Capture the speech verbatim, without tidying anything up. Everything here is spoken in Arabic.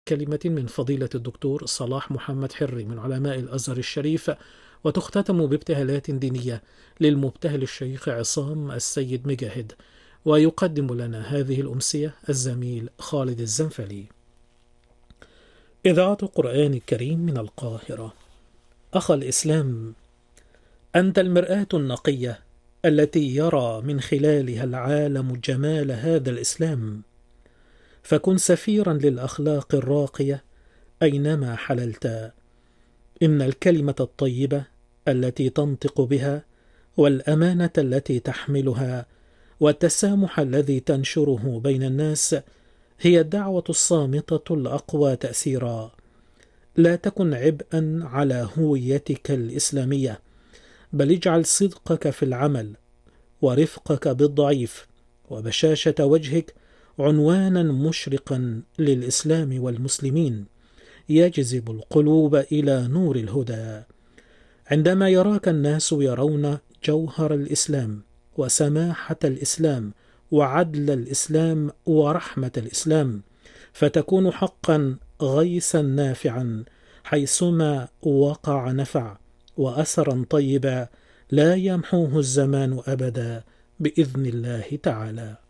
كلمة من فضيلة الدكتور صلاح محمد حري من علماء الأزهر الشريف، وتختتم بابتهالات دينية للمبتهل الشيخ عصام السيد مجاهد. ويقدم لنا هذه الأمسية الزميل خالد الزنفلي. إذاعة القرآن الكريم من القاهرة. أخ الإسلام، أنت المرآة النقية التي يرى من خلالها العالم جمال هذا الإسلام، فكن سفيرا للأخلاق الراقية أينما حللت. إن الكلمة الطيبة التي تنطق بها، والأمانة التي تحملها، والتسامح الذي تنشره بين الناس هي الدعوة الصامتة الأقوى تأثيرا. لا تكن عبئا على هويتك الإسلامية، بل اجعل صدقك في العمل ورفقك بالضعيف وبشاشة وجهك عنوانا مشرقا للإسلام والمسلمين، يجذب القلوب إلى نور الهدى. عندما يراك الناس يرون جوهر الإسلام وسماحة الإسلام وعدل الإسلام ورحمة الإسلام، فتكون حقا غيثا نافعا حيثما وقع نفع، وأثرا طيبا لا يمحوه الزمان أبدا بإذن الله تعالى.